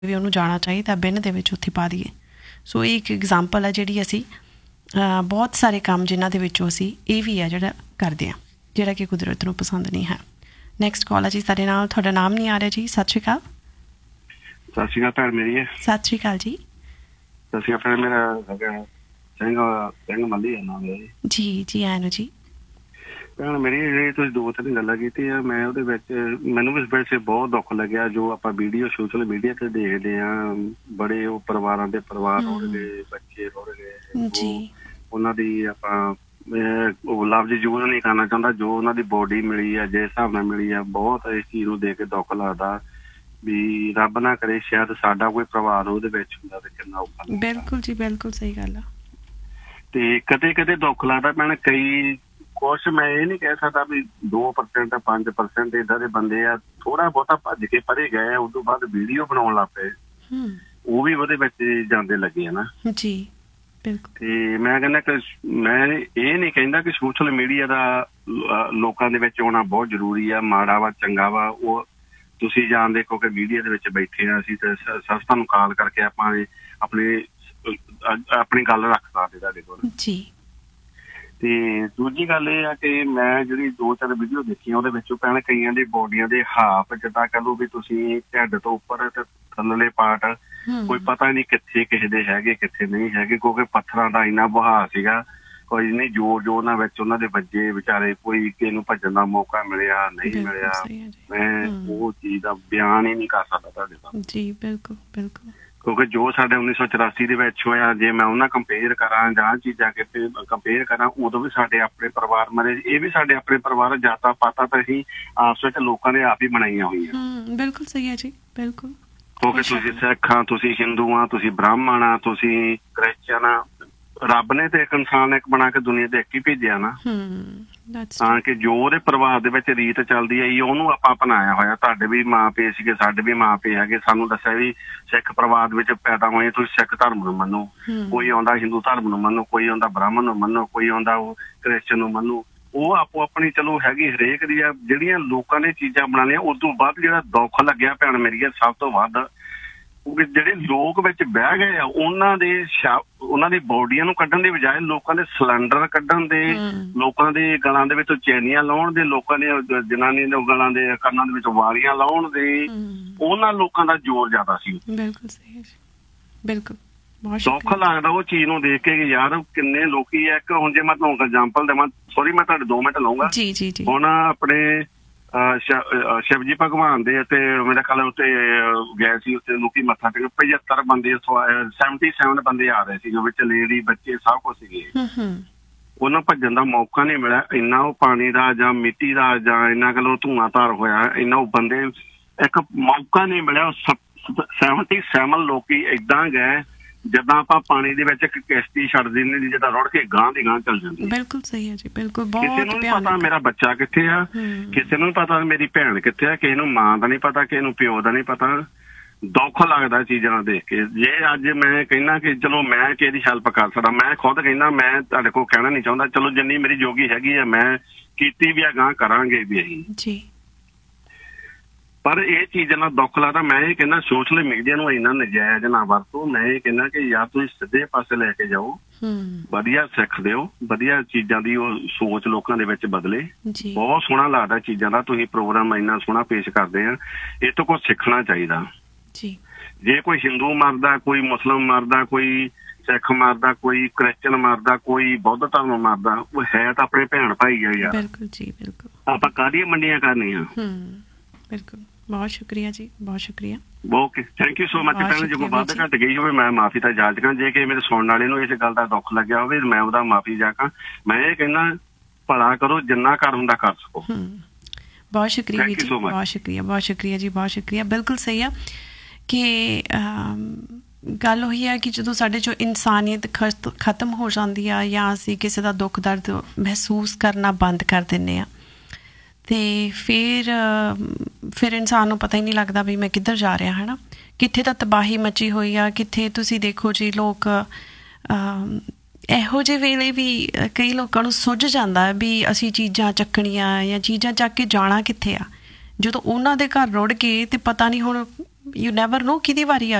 ਵੀ ਉਹਨੂੰ ਜਾਣਾ ਚਾਹੀਦਾ, ਬਿੰਨ ਦੇ ਵਿੱਚ ਉੱਥੇ ਪਾ ਦਈਏ। ਸੋ ਇਹ ਇੱਕ ਐਗਜ਼ਾਮਪਲ ਹੈ ਜਿਹੜੀ ਅਸੀਂ ਬਹੁਤ ਸਾਰੇ ਕੰਮ ਜਿਨ੍ਹਾਂ ਦੇ ਵਿੱਚੋਂ ਅਸੀਂ ਇਹ ਵੀ ਹੈ ਜਿਹੜਾ ਕਰਦੇ ਹਾਂ, ਜਿਹੜਾ ਕਿ ਕੁਦਰਤ ਨੂੰ ਪਸੰਦ ਨਹੀਂ ਹੈ। ਨੈਕਸਟ ਕਾਲ ਹੈ ਜੀ ਸਾਡੇ ਨਾਲ। ਤੁਹਾਡਾ ਨਾਮ ਨਹੀਂ ਆ ਰਿਹਾ ਜੀ। ਸਤਿ ਸ਼੍ਰੀ ਅਕਾਲ। ਸਤਿ ਸ਼੍ਰੀ ਅਕਾਲ ਭੈਣ ਮੇਰੀ। ਸਤਿ ਸ਼੍ਰੀ ਅਕਾਲ ਜੀ। ਸਤਿ ਸ਼੍ਰੀ ਅਕਾਲ। ਮੇਰਾ ਹੈਗਾ ਸਿੰਘ ਮੱਲੀ ਹੈ ਨਾਮ ਮੇਰਾ ਜੀ। ਜੀ ਆਇਆਂ ਨੂੰ ਜੀ। ਭੈਣ ਮੇਰੀ, ਜਿਹੜੀ ਤੁਸੀਂ 2-3 ਗੱਲਾਂ ਕੀਤੀਆਂ, ਮੈਂ ਉਹਦੇ ਵਿੱਚ ਮੈਨੂੰ ਵੀ ਵੈਸੇ ਬਹੁਤ ਦੁੱਖ ਲੱਗਿਆ। ਜੋ ਆਪਾਂ ਵੀਡੀਓ ਸੋਸ਼ਲ ਮੀਡੀਆ ਤੇ ਦੇਖਦੇ ਹਾਂ, ਬੜੇ ਉਹ ਪਰਿਵਾਰਾਂ ਦੇ ਪਰਿਵਾਰ ਰੁੜ ਗਏ, ਬੱਚੇ ਰੁੜ ਗਏ, ਉਹਨਾਂ ਦੀ ਆਪਾਂ ਉਹ ਲਫ਼ਜ਼ ਯੂਜ਼ ਨਹੀਂ ਕਰਨਾ ਚਾਹੁੰਦਾ, ਜੋ ਉਹਨਾਂ ਦੀ ਬੋਡੀ ਮਿਲੀ ਆ, ਜਿਸ ਹਿਸਾਬ ਨਾਲ ਮਿਲੀ ਆ, ਬਹੁਤ ਇਸ ਚੀਜ਼ ਨੂੰ ਦੇਖ ਕੇ ਦੁੱਖ ਲੱਗਦਾ ਵੀ ਰੱਬ ਨਾ ਕਰੇ ਸ਼ਾਇਦ ਸਾਡਾ ਕੋਈ ਪਰਿਵਾਰ ਉਹਦੇ ਵਿੱਚ ਹੁੰਦਾ ਤੇ ਕਿੰਨਾ ਔਖਾ। ਬਿਲਕੁਲ ਜੀ, ਬਿਲਕੁਲ ਸਹੀ ਗੱਲ ਆ। ਤੇ ਕਦੇ ਕਦੇ ਦੁੱਖ ਲੱਗਦਾ ਭੈਣ। ਕਈ ਕੁਛ ਮੈਂ ਇਹ ਨਹੀਂ ਕਹਿ ਸਕਦਾ ਵੀ 2% 5% ਏਦਾਂ ਦੇ ਬੰਦੇ ਆ, ਥੋੜਾ ਬਹੁਤਾ ਭੱਜ ਕੇ ਪਰੇ ਗਏ, ਉਸ ਤੋਂ ਬਾਅਦ ਵੀਡੀਓ ਬਣਾਉਣ ਲੱਗ ਪਏ, ਉਹ ਵੀ ਉਹਦੇ ਵਿੱਚ ਜਾਂਦੇ ਲੱਗੇ ਆ ਨਾ ਜੀ। ਬਿਲਕੁਲ। ਤੇ ਮੈਂ ਕਹਿੰਦਾ ਕਿ ਮੈਂ ਇਹ ਨਹੀਂ ਕਹਿੰਦਾ ਕਿ ਸੋਸ਼ਲ ਮੀਡੀਆ ਦਾ ਲੋਕਾਂ ਦੇ ਵਿੱਚ ਆਉਣਾ ਬਹੁਤ ਜ਼ਰੂਰੀ ਆ, ਮਾੜਾ ਵਾ ਚੰਗਾ ਵਾ। ਉਹ ਤੁਸੀਂ ਜਾਣਦੇ ਕਿਉਂਕਿ ਮੀਡੀਆ ਦੇ ਵਿੱਚ ਬੈਠੇ ਆ ਅਸੀਂ, ਤੇ ਸੰਸਥਾ ਨੂੰ ਕਾਲ ਕਰਕੇ ਆਪਾਂ ਆਪਣੀ ਗੱਲ ਰੱਖ ਸਕਦੇ ਤੁਹਾਡੇ ਕੋਲ ਜੀ। ਤੇ ਦੂਜੀ ਗੱਲ ਇਹ ਆ ਕਿ ਮੈਂ ਜਿਹੜੀ 2-4 ਵੀਡੀਓ ਦੇਖੀਆਂ ਉਹਦੇ ਵਿੱਚੋਂ ਭੈਣ ਕਈਆਂ ਦੀ ਬੋਡੀਆਂ ਦੇ ਹਾਫ, ਜਿੱਦਾਂ ਕਹਿ ਲਓ ਵੀ ਤੁਸੀਂ ਢਿੱਡ ਤੋਂ ਉੱਪਰ ਤੇ ਥੱਲੜੇ ਪਾਰਟ ਕੋਈ ਪਤਾ ਨਹੀਂ ਕਿੱਥੇ ਕਿਸੇ ਦੇ ਹੈਗੇ ਕਿੱਥੇ ਨਹੀਂ ਹੈਗੇ, ਕਿਉਂਕਿ ਪੱਥਰਾਂ ਦਾ ਇੰਨਾ ਵਹਾਅ ਸੀਗਾ, ਕੋਈ ਨਹੀਂ ਜ਼ੋਰ ਉਹਨਾਂ ਵਿੱਚ ਉਹਨਾਂ ਦੇ ਵੱਜੇ ਵਿਚਾਰੇ, ਕੋਈ ਕਿਸੇ ਨੂੰ ਭੱਜਣ ਦਾ ਮੌਕਾ ਮਿਲਿਆ ਨਹੀਂ ਮਿਲਿਆ। ਮੈਂ ਉਹ ਚੀਜ਼ ਦਾ ਬਿਆਨ ਹੀ ਨਹੀਂ ਕਰ ਸਕਦਾ ਤੁਹਾਡੇ ਨਾਲ ਜੀ। ਬਿਲਕੁਲ ਬਿਲਕੁਲ। ਕਿਉਂਕਿ ਜੋ ਸਾਡੇ 1984 ਦੇ ਵਿੱਚ ਹੋਇਆ, ਜੇ ਮੈਂ ਉਹਨਾਂ ਕੰਪੇਅਰ ਕਰਾਂ ਜਾਂ ਚੀਜ਼ਾਂ ਕਿਤੇ ਕੰਪੇਅਰ ਕਰਾਂ, ਉਦੋਂ ਵੀ ਸਾਡੇ ਆਪਣੇ ਪਰਿਵਾਰ ਮਰੇ, ਇਹ ਵੀ ਸਾਡੇ ਆਪਣੇ ਪਰਿਵਾਰ ਜਾਤਾਂ ਪਾਤਾਂ ਤਾਂ ਅਸੀਂ ਆਪਸ ਵਿੱਚ ਲੋਕਾਂ ਨੇ ਆਪ ਹੀ ਬਣਾਈਆਂ ਹੋਈਆਂ। ਬਿਲਕੁਲ ਸਹੀ ਹੈ ਜੀ। ਬਿਲਕੁਲ। ਕਿਉਂਕਿ ਤੁਸੀਂ ਸਿੱਖ ਆ, ਤੁਸੀਂ ਹਿੰਦੂ ਆ, ਤੁਸੀਂ ਬ੍ਰਾਹਮਣ ਆ, ਤੁਸੀਂ ਕ੍ਰਿਸਚਨ ਆ, ਰੱਬ ਨੇ ਤੇ ਇੱਕ ਇਨਸਾਨ ਇੱਕ ਬਣਾ ਕੇ ਦੁਨੀਆ ਤੇ ਇੱਕ ਹੀ ਭੇਜਿਆ ਨਾ, ਤਾਂ ਕਿ ਜੋ ਉਹਦੇ ਪਰਿਵਾਰ ਦੇ ਵਿੱਚ ਰੀਤ ਚੱਲਦੀ ਆਈ ਉਹਨੂੰ ਆਪਾਂ ਅਪਣਾਇਆ ਹੋਇਆ। ਤੁਹਾਡੇ ਵੀ ਮਾਂ ਪਿਓ ਸੀਗੇ, ਸਾਡੇ ਵੀ ਮਾਂ ਪਿਓ ਹੈਗੇ, ਸਾਨੂੰ ਦੱਸਿਆ ਵੀ ਸਿੱਖ ਪਰਿਵਾਰ ਦੇ ਵਿੱਚ ਪੈਦਾ ਹੋਏ, ਤੁਸੀਂ ਸਿੱਖ ਧਰਮ ਨੂੰ ਮੰਨੋ, ਕੋਈ ਆਉਂਦਾ ਹਿੰਦੂ ਧਰਮ ਨੂੰ ਮੰਨੋ, ਕੋਈ ਆਉਂਦਾ ਬ੍ਰਾਹਮਣ ਨੂੰ ਮੰਨੋ, ਕੋਈ ਆਉਂਦਾ ਉਹ ਕ੍ਰਿਸਚਨ ਨੂੰ ਮੰਨੋ। ਉਹ ਆਪੋ ਆਪਣੀ ਚਲੋ ਹੈਗੀ ਹਰੇਕ ਦੀ ਆ। ਜਿਹੜੀਆਂ ਲੋਕਾਂ ਨੇ ਚੀਜ਼ਾਂ ਬਣਾ ਲਈਆਂ, ਉਸ ਤੋਂ ਬਾਅਦ ਜਿਹੜਾ ਦੁੱਖ ਲੱਗਿਆ ਭੈਣ ਮੇਰੀ ਸਭ ਤੋਂ ਵੱਧ, ਕਿਉਂਕਿ ਜਿਹੜੇ ਲੋਕ ਵਿੱਚ ਬਹਿ ਗਏ ਆ ਉਹਨਾਂ ਦੀ ਬੋਡੀਆਂ ਨੂੰ ਕੱਢਣ ਦੀ ਬਜਾਏ ਲੋਕਾਂ ਦੇ ਸਿਲੰਡਰ ਕੱਢਣ ਦੇ, ਲੋਕਾਂ ਦੇ ਗਲਾਂ ਦੇ ਵਿੱਚ ਚੈਨੀਆਂ ਲਾਉਣ ਦੇ, ਲੋਕਾਂ ਦੇ ਜਨਾਨੀਆਂ ਦੇ ਗਲਾਂ ਦੇ ਕੰਨਾਂ ਦੇ ਵਿੱਚ ਵਾਲੀਆਂ ਲਾਉਣ ਦੇ, ਉਹਨਾਂ ਲੋਕਾਂ ਦਾ ਜ਼ੋਰ ਜ਼ਿਆਦਾ ਸੀ। ਬਿਲਕੁਲ ਸਹੀ ਹੈ ਜੀ। ਬਿਲਕੁਲ ਦੁੱਖ ਲੱਗਦਾ ਉਹ ਚੀਜ਼ ਨੂੰ ਦੇਖ ਕੇ ਕਿ ਯਾਰ ਕਿੰਨੇ ਲੋਕੀ ਆ। ਇੱਕ ਹੁਣ ਜੇ ਮੈਂ ਤੁਹਾਨੂੰ ਐਗਜ਼ਾਮਪਲ ਦੇਵਾਂ, ਸੋਰੀ ਮੈਂ ਤੁਹਾਡੇ 2 ਮਿੰਟ ਲਊਂਗਾ। ਹੁਣ ਆਪਣੇ ਸ਼ਿਵ ਜੀ ਭਗਵਾਨ ਦੇ ਅਤੇ ਮੇਰਾ ਖਿਆਲ ਉੱਤੇ ਗਏ ਸੀ, ਉੱਥੇ ਲੋਕੀ ਮੱਥਾ ਟੇਕ 75 ਬੰਦੇ 77 ਬੰਦੇ ਆ ਰਹੇ ਸੀ, ਵਿੱਚ ਲੇਡੀ ਬੱਚੇ ਸਭ ਕੁਛ ਸੀਗੇ। ਉਹਨਾਂ ਭੱਜਣ ਦਾ ਮੌਕਾ ਨਹੀਂ ਮਿਲਿਆ। ਇੰਨਾ ਉਹ ਪਾਣੀ ਦਾ ਜਾਂ ਮਿੱਟੀ ਦਾ ਜਾਂ ਇੰਨਾ ਕਹਿ ਲਓ ਧੂੰਆਂ ਧਾਰ ਹੋਇਆ, ਇੰਨਾ ਉਹ ਬੰਦੇ ਇੱਕ ਮੌਕਾ ਨਹੀਂ ਮਿਲਿਆ। 77 ਲੋਕੀ ਏਦਾਂ ਗਏ ਜਿੱਦਾਂ ਆਪਾਂ ਪਾਣੀ ਦੇ ਵਿੱਚ ਇੱਕ ਕਿਸ਼ਤੀ ਛੱਡ ਦਿੰਦੇ ਸੀ, ਜਿੱਦਾਂ ਰੁੜ ਕੇ ਗਾਂਹ ਦੀ ਗਾਂਹ ਚੱਲ ਜਾਂਦੀ। ਬਿਲਕੁਲ ਸਹੀ ਹੈ ਜੀ। ਬਿਲਕੁਲ। ਕਿਸੇ ਨੂੰ ਨੀ ਪਤਾ ਮੇਰਾ ਬੱਚਾ ਕਿੱਥੇ ਆ, ਕਿਸੇ ਨੂੰ ਨੀ ਪਤਾ ਮੇਰੀ ਭੈਣ ਕਿੱਥੇ ਆ, ਕਿਸੇ ਨੂੰ ਮਾਂ ਦਾ ਨੀ ਪਤਾ, ਕਿਸੇ ਨੂੰ ਪਿਓ ਦਾ ਨੀ ਪਤਾ। ਦੁੱਖ ਲੱਗਦਾ ਚੀਜ਼ਾਂ ਦੇਖ ਕੇ। ਜੇ ਅੱਜ ਮੈਂ ਕਹਿੰਦਾ ਕਿ ਚਲੋ ਮੈਂ ਕਿਸੇ ਦੀ ਹੈਲਪ ਕਰ ਸਕਦਾ, ਮੈਂ ਖੁਦ ਕਹਿੰਦਾ, ਮੈਂ ਤੁਹਾਡੇ ਕੋਲ ਕਹਿਣਾ ਨੀ ਚਾਹੁੰਦਾ, ਚਲੋ ਜਿੰਨੀ ਮੇਰੀ ਜੋਗੀ ਹੈਗੀ ਆ ਮੈਂ ਕੀਤੀ ਵੀ ਆ, ਗਾਂਹ ਕਰਾਂਗੇ ਵੀ ਅਸੀਂ। ਪਰ ਇਹ ਚੀਜ਼ਾਂ ਨਾਲ ਦੁੱਖ ਲੱਗਦਾ। ਮੈਂ ਇਹ ਕਹਿੰਦਾ ਸੋਸ਼ਲ ਮੀਡੀਆ ਨੂੰ ਇੰਨਾ ਨਜਾਇਜ਼ ਨਾ ਵਰਤੋ। ਮੈਂ ਇਹ ਕਹਿੰਦਾ ਕਿ ਯਾਰ ਤੁਸੀਂ ਸਿੱਧੇ ਪਾਸੇ ਲੈ ਕੇ ਜਾਓ, ਵਧੀਆ ਸਿੱਖ ਦਿਓ, ਵਧੀਆ ਚੀਜ਼ਾਂ ਦੀ ਉਹ ਸੋਚ ਲੋਕਾਂ ਦੇ ਵਿੱਚ ਬਦਲੇ। ਬਹੁਤ ਸੋਹਣਾ ਲੱਗਦਾ ਚੀਜ਼ਾਂ ਦਾ, ਤੁਸੀਂ ਪ੍ਰੋਗਰਾਮ ਇੰਨਾ ਸੋਹਣਾ ਪੇਸ਼ ਕਰਦੇ ਆ, ਇਹ ਤੋਂ ਕੁਛ ਸਿੱਖਣਾ ਚਾਹੀਦਾ। ਜੇ ਕੋਈ ਹਿੰਦੂ ਮਰਦਾ, ਕੋਈ ਮੁਸਲਿਮ ਮਰਦਾ, ਕੋਈ ਸਿੱਖ ਮਰਦਾ, ਕੋਈ ਕ੍ਰਿਸਚਨ ਮਰਦਾ, ਕੋਈ ਬੁੱਧ ਧਰਮ ਮਰਦਾ, ਉਹ ਹੈ ਤਾਂ ਆਪਣੇ ਭੈਣ ਭਾਈ ਆ ਯਾਰ। ਬਿਲਕੁਲ ਜੀ। ਬਿਲਕੁਲ। ਆਪਾਂ ਕਾਹਦੀਆਂ ਮੰਡੀਆਂ ਕਰਨੀਆਂ। ਬਿਲਕੁਲ। ਬਹੁਤ ਸ਼ੁਕਰੀਆ ਜੀ, ਬਹੁਤ ਸ਼ੁਕਰੀਆ। Okay, thank you so much. ਭੈਣ ਜੇ ਕੋਈ ਵੱਧ ਘੱਟ ਗਈ ਹੋਵੇ ਮੈਂ ਮਾਫੀ ਤਾਂ ਜਾਚਕਾਂ। ਜੇ ਕਿ ਮੇਰੇ ਸੁਣਨ ਵਾਲੇ ਨੂੰ ਇਸ ਗੱਲ ਦਾ ਦੁੱਖ ਲੱਗਿਆ ਹੋਵੇ ਮੈਂ ਉਹਦਾ ਮਾਫੀ ਜਾਕਾਂ। ਮੈਂ ਇਹ ਕਹਿੰਦਾ ਭਲਾ ਕਰੋ, ਜਿੰਨਾ ਕਰ ਹੁੰਦਾ ਕਰ ਸਕੋ। ਬਹੁਤ ਸ਼ੁਕਰੀਆ ਜੀ, ਬਹੁਤ ਸ਼ੁਕਰੀਆ, ਬਹੁਤ ਸ਼ੁਕਰੀਆ ਜੀ, ਬਹੁਤ ਸ਼ੁਕਰੀਆ। ਬਿਲਕੁਲ ਸਹੀ ਆ ਕਿ ਗੱਲ ਉਹੀ ਹੈ ਕਿ ਜਦੋਂ ਸਾਡੇ 'ਚੋਂ ਇਨਸਾਨੀਅਤ ਖਤਮ ਹੋ ਜਾਂਦੀ ਆ ਜਾਂ ਅਸੀਂ ਕਿਸੇ ਦਾ ਦੁੱਖ ਦਰਦ ਮਹਿਸੂਸ ਕਰਨਾ ਬੰਦ ਕਰ ਦਿੰਦੇ ਹਾਂ, ਅਤੇ ਫਿਰ ਇਨਸਾਨ ਨੂੰ ਪਤਾ ਹੀ ਨਹੀਂ ਲੱਗਦਾ ਵੀ ਮੈਂ ਕਿੱਧਰ ਜਾ ਰਿਹਾ, ਹੈ ਨਾ। ਕਿੱਥੇ ਤਾਂ ਤਬਾਹੀ ਮਚੀ ਹੋਈ ਆ, ਕਿੱਥੇ ਤੁਸੀਂ ਦੇਖੋ ਜੀ ਲੋਕ ਇਹੋ ਜਿਹੇ ਵੇਲੇ ਵੀ ਕਈ ਲੋਕਾਂ ਨੂੰ ਸੁੱਝ ਜਾਂਦਾ ਵੀ ਅਸੀਂ ਚੀਜ਼ਾਂ ਚੱਕਣੀਆਂ ਜਾਂ ਚੀਜ਼ਾਂ ਚੱਕ ਕੇ ਜਾਣਾ ਕਿੱਥੇ ਆ, ਜਦੋਂ ਉਹਨਾਂ ਦੇ ਘਰ ਰੁੜ ਕੇ ਅਤੇ ਪਤਾ ਨਹੀਂ ਹੁਣ ਯੂ ਨੈਵਰ ਨੋ ਕਿਹਦੀ ਵਾਰੀ